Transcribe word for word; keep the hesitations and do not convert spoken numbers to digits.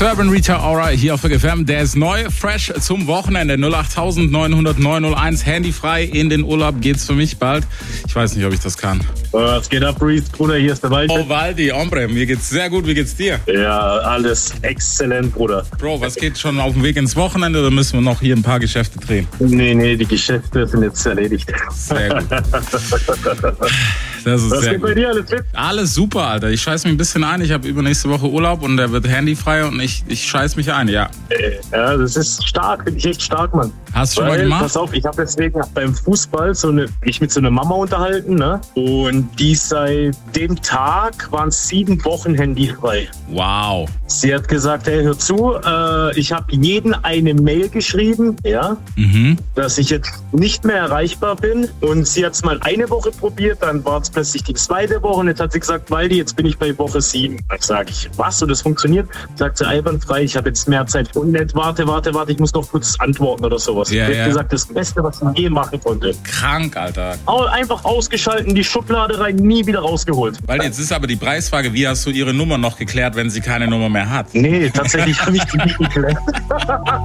Urban Rita Ora hier auf F M. Der ist neu, fresh zum Wochenende. null acht neun null null neun null eins, handyfrei. In den Urlaub geht's für mich bald. Ich weiß nicht, ob ich das kann. Was geht ab, Reese? Bruder, hier ist der Waldi. Oh, Waldi, Hombre, mir geht's sehr gut. Wie geht's dir? Ja, alles exzellent, Bruder. Bro, was geht schon auf dem Weg ins Wochenende oder müssen wir noch hier ein paar Geschäfte drehen? Nee, nee, die Geschäfte sind jetzt erledigt. Sehr gut. Das ist Was sehr geht gut. bei dir? Alles fit? Alles super, Alter. Ich scheiß mich ein bisschen ein. Ich habe übernächste Woche Urlaub und der wird handyfrei und ich, ich scheiß mich ein, ja. Ja, das ist stark, finde ich echt stark, Mann. Hast du schon Weil, mal gemacht? pass auf, ich habe deswegen beim Fußball so eine, ich mit so einer Mama unterhalten, ne? Und die seit dem Tag waren sieben Wochen handyfrei. Wow. Sie hat gesagt, hey, hör zu, äh, ich habe jeden eine Mail geschrieben, ja, Mhm. dass ich jetzt nicht mehr erreichbar bin. Und sie hat es mal eine Woche probiert, dann war es plötzlich die zweite Woche und jetzt hat sie gesagt, Waldi, jetzt bin ich bei Woche sieben. Dann sage ich, was? Und das funktioniert? Sagt sie, einwandfrei, ich habe jetzt mehr Zeit. Und nicht, warte, warte, warte, ich muss noch kurz antworten oder sowas. Ja, ich ja. habe gesagt, das Beste, was ich je machen konnte. Krank, Alter. Au- Einfach ausgeschalten, die Schublade rein, nie wieder rausgeholt. Weil jetzt ist aber die Preisfrage, wie hast du ihre Nummer noch geklärt, wenn sie keine Nummer mehr hat? Nee, tatsächlich habe ich die nicht geklärt.